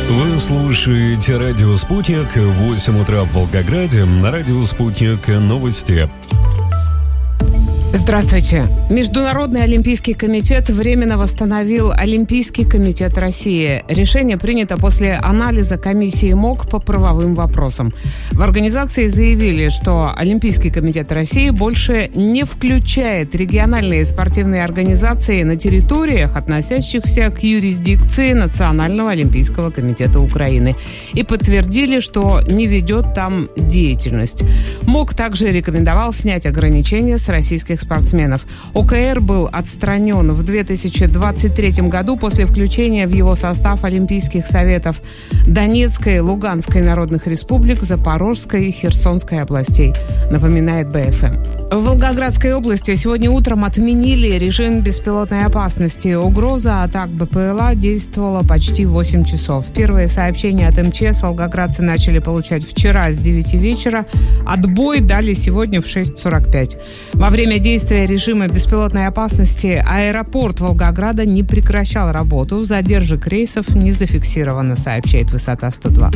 Вы слушаете радио «Спутник», 8 утра в Волгограде, на радио «Спутник» новости. Здравствуйте. Международный олимпийский комитет временно восстановил Олимпийский комитет России. Решение принято после анализа комиссии МОК по правовым вопросам. В организации заявили, что Олимпийский комитет России больше не включает региональные спортивные организации на территориях, относящихся к юрисдикции Национального олимпийского комитета Украины. И подтвердили, что не ведет там деятельность. МОК также рекомендовал снять ограничения с российских спортсменов. ОКР был отстранен в 2023 году после включения в его состав Олимпийских советов Донецкой, Луганской народных республик, Запорожской и Херсонской областей, напоминает БФМ. В Волгоградской области сегодня утром отменили режим беспилотной опасности. Угроза атак БПЛА действовала почти 8 часов. Первые сообщения от МЧС волгоградцы начали получать вчера с 9 вечера. Отбой дали сегодня в 6:45. Во время действия режима беспилотной опасности аэропорт Волгограда не прекращал работу. Задержек рейсов не зафиксировано, сообщает «Высота 102».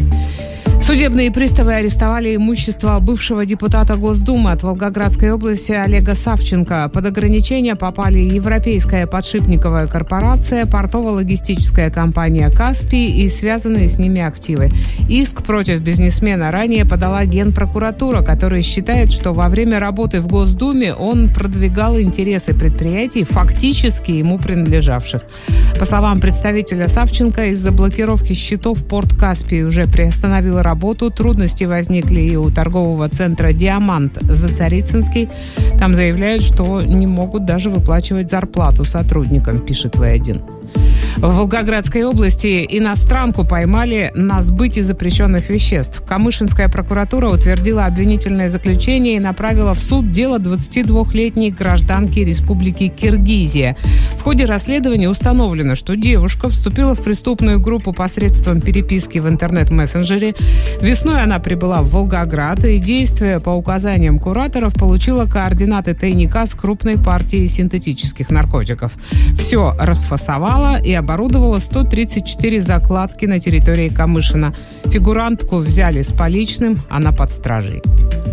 Судебные приставы арестовали имущество бывшего депутата Госдумы от Волгоградской области Олега Савченко. Под ограничения попали Европейская подшипниковая корпорация, портово-логистическая компания «Каспий» и связанные с ними активы. Иск против бизнесмена ранее подала Генпрокуратура, которая считает, что во время работы в Госдуме он продвигал интересы предприятий, фактически ему принадлежавших. По словам представителя Савченко, из-за блокировки счетов порт «Каспий» уже приостановил работу. Трудности возникли и у торгового центра «Диамант» Зацарицынский. Там заявляют, что не могут даже выплачивать зарплату сотрудникам, пишет В1. В Волгоградской области иностранку поймали на сбытии запрещенных веществ. Камышинская прокуратура утвердила обвинительное заключение и направила в суд дело 22-летней гражданки Республики Киргизия. В ходе расследования установлено, что девушка вступила в преступную группу посредством переписки в интернет-мессенджере. Весной она прибыла в Волгоград и, действуя по указаниям кураторов, получила координаты тайника с крупной партией синтетических наркотиков. Все расфасовала и оборудовала 134 закладки на территории Камышина. Фигурантку взяли с поличным, она под стражей.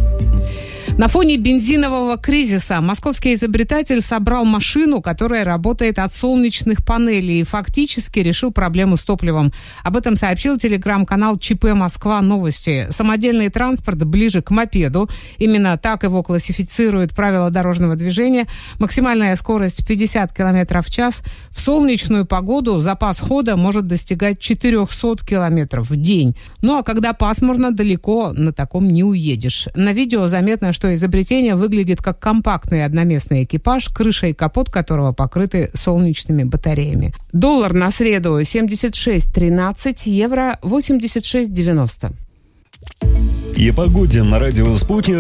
На фоне бензинового кризиса московский изобретатель собрал машину, которая работает от солнечных панелей, и фактически решил проблему с топливом. Об этом сообщил телеграм-канал ЧП Москва Новости. Самодельный транспорт ближе к мопеду. Именно так его классифицируют правила дорожного движения. Максимальная скорость 50 км в час. В солнечную погоду запас хода может достигать 400 км в день. Ну а когда пасмурно, далеко на таком не уедешь. На видео заметно, что изобретение выглядит как компактный одноместный экипаж, крыша и капот которого покрыты солнечными батареями. Доллар на среду 76.13, евро 86.90. И о погоде на радио «Спутник».